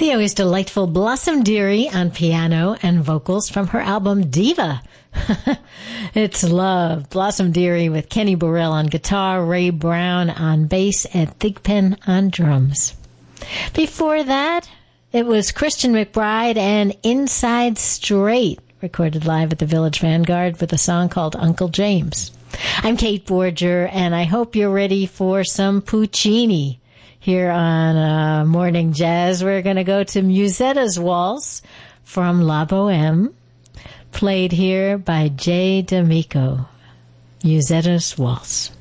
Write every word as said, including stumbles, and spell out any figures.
The always delightful Blossom Dearie on piano and vocals from her album Diva. It's love. Blossom Dearie with Kenny Burrell on guitar, Ray Brown on bass, and Thigpen on drums. Before that, it was Christian McBride and Inside Straight, recorded live at the Village Vanguard with a song called Uncle James. I'm Kate Borger, and I hope you're ready for some Puccini. Here on uh, Morning Jazz, we're going to go to Musetta's Waltz from La Boheme, played here by Jay D'Amico. Musetta's Waltz.